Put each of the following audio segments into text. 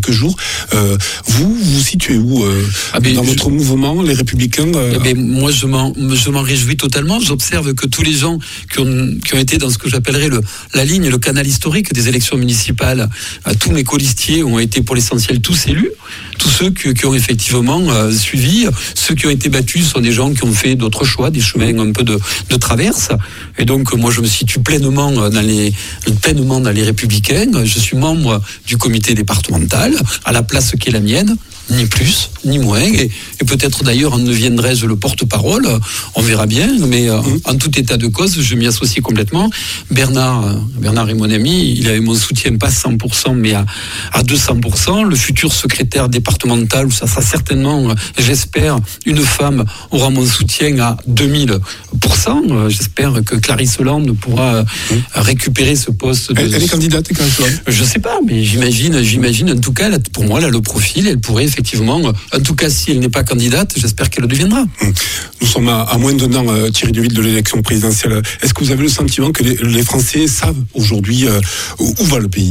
jours. Vous situez où dans votre mouvement, les Républicains Moi, je m'en réjouis totalement. J'observe que tous les gens qui ont été dans ce que j'appellerais la ligne, le canal historique des élections municipales, tous mes colistiers ont été pour l'essentiel tous élus. Tous ceux qui ont effectivement suivi, ceux qui ont été battus sont des gens qui ont fait d'autres choix, des chemins un peu de traverse. Et donc, moi, je me situe pleinement dans les Républicains. Je suis membre du comité départemental, à la place qui est la mienne, ni plus, ni moins. Et peut-être d'ailleurs en deviendrai-je le porte-parole, on verra bien. Mais en tout état de cause, je m'y associe complètement. Bernard est mon ami, il avait mon soutien pas 100%, mais à 200%. Le futur secrétaire départemental, où ça sera certainement, j'espère, une femme, aura mon soutien à 2000%. J'espère que Clarisse Hollande pourra récupérer ce poste. Elle est candidate, je sais pas, mais j'imagine en tout cas, pour moi, là, le profil, elle pourrait effectivement, en tout cas, si elle n'est pas candidate, j'espère qu'elle le deviendra. Nous sommes à moins d'un an, Thierry Deville, de l'élection présidentielle. Est-ce que vous avez le sentiment que les Français savent aujourd'hui où va le pays ?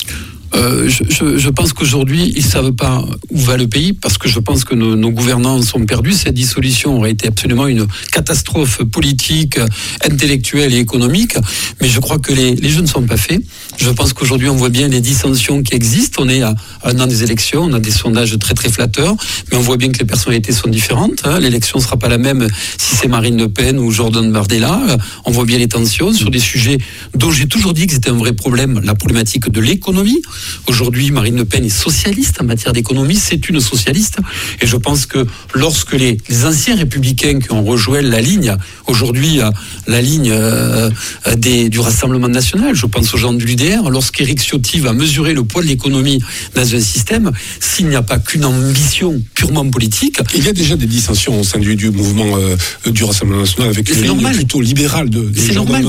Je pense qu'aujourd'hui, ils ne savent pas où va le pays, parce que je pense que nos gouvernants sont perdus. Cette dissolution aurait été absolument une catastrophe politique, intellectuelle et économique. Mais je crois que les jeux ne sont pas faits. Je pense qu'aujourd'hui, on voit bien les dissensions qui existent. On est à un an des élections, on a des sondages très très flatteurs, mais on voit bien que les personnalités sont différentes. L'élection ne sera pas la même si c'est Marine Le Pen ou Jordan Bardella. On voit bien les tensions sur des sujets dont j'ai toujours dit que c'était un vrai problème, la problématique de l'économie. Aujourd'hui, Marine Le Pen est socialiste en matière d'économie, c'est une socialiste. Et je pense que lorsque les anciens républicains qui ont rejoint la ligne, aujourd'hui la ligne du Rassemblement national, je pense aux gens de l'UDR, lorsqu'Éric Ciotti va mesurer le poids de l'économie dans un système, s'il n'y a pas qu'une ambition purement politique... Il y a déjà des dissensions au sein du mouvement du Rassemblement national avec une ligne plutôt libérale c'est normal,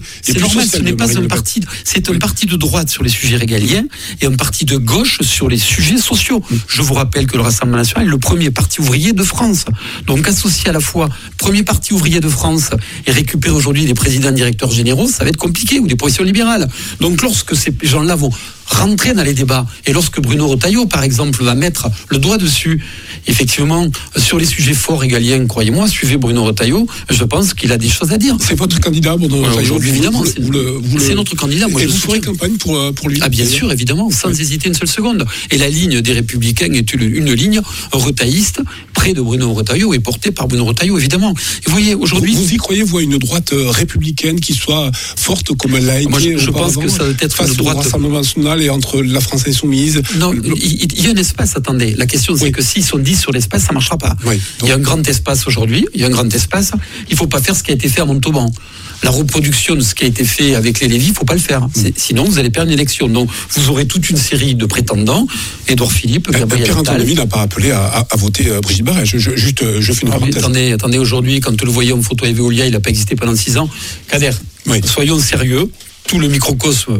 ce n'est pas un parti, c'est un parti de droite sur les sujets régaliens et un parti de gauche sur les sujets sociaux. Je vous rappelle que le Rassemblement national est le premier parti ouvrier de France. Donc associer à la fois premier parti ouvrier de France et récupérer aujourd'hui des présidents directeurs généraux, ça va être compliqué, ou des professions libérales. Donc lorsque ces gens-là vont rentrer dans les débats, et lorsque Bruno Retailleau, par exemple, va mettre le doigt dessus, effectivement, sur les sujets forts régaliens, croyez-moi, suivez Bruno Retailleau, je pense qu'il a des choses à dire. C'est votre candidat, Bruno Retailleau. Aujourd'hui, évidemment, c'est notre candidat. Moi, et vous ferez campagne pour lui? Ah, bien sûr, évidemment, sans hésiter une seule seconde. Et la ligne des Républicains est une ligne retailliste, près de Bruno Retailleau, et portée par Bruno Retailleau, évidemment. Et vous voyez, aujourd'hui... Vous y croyez, vous, à une droite républicaine qui soit forte comme elle l'a été? Moi, je pense que ça doit être face une droite... au Rassemblement national et entre la France insoumise. Non, il y a un espace, attendez. La question, c'est que s'ils sont 10 sur l'espace, ça ne marchera pas. Oui, il y a un grand espace aujourd'hui, il y ne faut pas faire ce qui a été fait à Montauban. La reproduction de ce qui a été fait avec les Lévy, il ne faut pas le faire. Sinon, vous allez perdre une élection. Donc, vous aurez toute une série de prétendants. Édouard Philippe, Gabriel Pierre Attal. Antoine Lévy n'a pas appelé à voter Brigitte Barrès. Je fais une parenthèse. Attendez, aujourd'hui, quand le voyons en photo à Veolia, il n'a pas existé pendant 6 ans. Kader, soyons sérieux. Tout le microcosme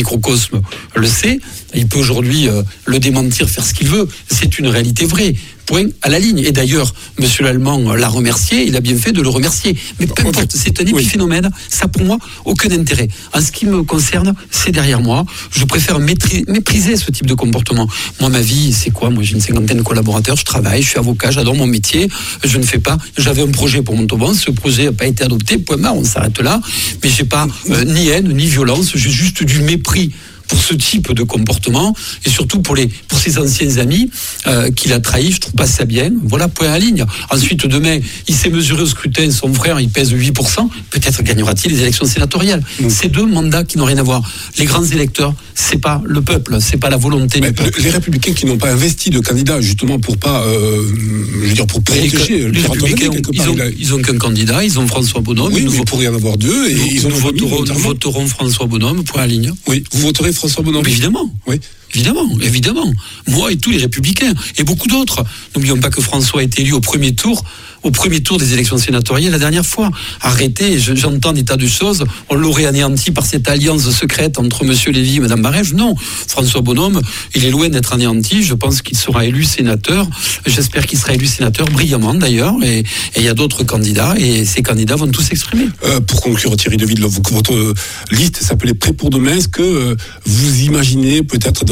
le sait. Il peut aujourd'hui le démentir, faire ce qu'il veut. C'est une réalité vraie. Point à la ligne. Et d'ailleurs, monsieur l'Allemand l'a remercié, il a bien fait de le remercier. Mais peu importe, c'est un épiphénomène, ça pour moi, aucun intérêt. En ce qui me concerne, c'est derrière moi. Je préfère mépriser ce type de comportement. Moi, ma vie, c'est quoi? Moi, j'ai une 50aine de collaborateurs, je travaille, je suis avocat, j'adore mon métier, je ne fais pas... J'avais un projet pour Montauban, ce projet n'a pas été adopté, point barre, on s'arrête là. Mais j'ai pas ni haine, ni violence, j'ai juste du mépris pour ce type de comportement, et surtout pour ses anciens amis qu'il a trahis. Je trouve pas ça bien. Voilà, point à la ligne. Ensuite, demain, il s'est mesuré au scrutin, son frère, il pèse 8%, peut-être gagnera-t-il les élections sénatoriales. Ces deux mandats qui n'ont rien à voir. Les grands électeurs, c'est pas le peuple, c'est pas la volonté du peuple. Les Républicains qui n'ont pas investi de candidat, justement, pour pas, pour protéger les Républicains, ils ont qu'un candidat, ils ont François Bonhomme. Oui, mais il pourrait y en avoir deux, et nous voterons François Bonhomme, point à la ligne. Oui, vous voterez François Bonhomme? Évidemment. Oui. Évidemment. Moi et tous les Républicains, et beaucoup d'autres. N'oublions pas que François a été élu au premier tour des élections sénatoriales la dernière fois. Arrêtez, j'entends des tas de choses. On l'aurait anéanti par cette alliance secrète entre M. Lévy et Mme Barrès. Non, François Bonhomme, il est loin d'être anéanti. Je pense qu'il sera élu sénateur. J'espère qu'il sera élu sénateur brillamment d'ailleurs. Et il y a d'autres candidats, et ces candidats vont tous s'exprimer. Pour conclure, Thierry Deville, votre liste s'appelait Prêt pour demain. Est-ce que vous imaginez peut-être